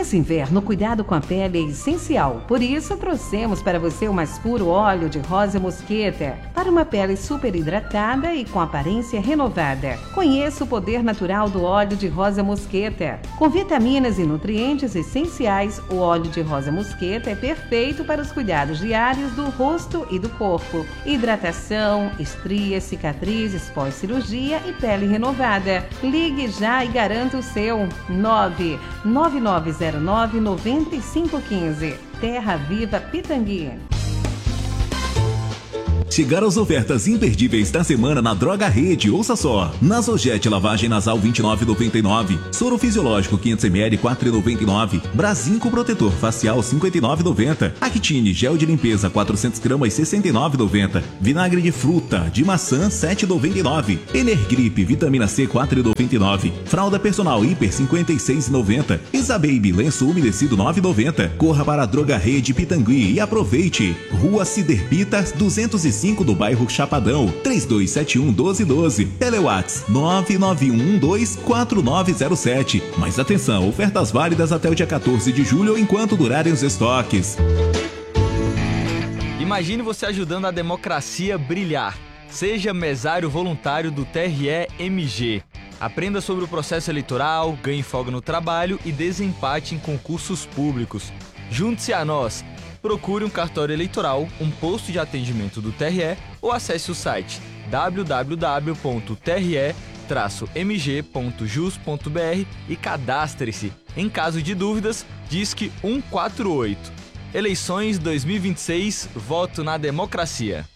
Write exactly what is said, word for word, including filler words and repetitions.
Nesse inverno, o cuidado com a pele é essencial. Por isso, trouxemos para você o mais puro óleo de rosa mosqueta, para uma pele super hidratada e com aparência renovada. Conheça o poder natural do óleo de rosa mosqueta. Com vitaminas e nutrientes essenciais, o óleo de rosa mosqueta é perfeito para os cuidados diários do rosto e do corpo. Hidratação, estrias, cicatrizes pós-cirurgia e pele renovada. Ligue já e garanta o seu. nove nove nove zero nove nove cinco um cinco. Terra Viva Pitangui. Chegaram as ofertas imperdíveis da semana na Droga Rede. Ouça só: Nasogete lavagem nasal vinte e nove reais e noventa e nove centavos, soro fisiológico quinhentos mililitros quatro reais e noventa e nove centavos, Brasinco protetor facial cinquenta e nove reais e noventa centavos, Actine gel de limpeza quatrocentas gramas sessenta e nove reais e noventa centavos, vinagre de fruta de maçã sete reais e noventa e nove centavos, Energrip vitamina C quatro reais e noventa e nove centavos, fralda personal hiper cinquenta e seis reais e noventa centavos, Isababy lenço umedecido nove reais e noventa centavos. Corra para a Droga Rede Pitangui e aproveite. Rua Ciderpitas duzentos e cinco do bairro Chapadão, três dois sete um um dois um dois, Telewats nove nove um um dois quatro nove zero sete. Mas atenção, ofertas válidas até o dia quatorze de julho enquanto durarem os estoques. Imagine você ajudando a democracia brilhar. Seja mesário voluntário do T R E M G. Aprenda sobre o processo eleitoral, ganhe folga no trabalho e desempate em concursos públicos. Junte-se a nós. Procure um cartório eleitoral, um posto de atendimento do T R E ou acesse o site w w w ponto t r e traço m g ponto jus ponto b r e cadastre-se. Em caso de dúvidas, disque cento e quarenta e oito. Eleições dois mil e vinte e seis, voto na democracia.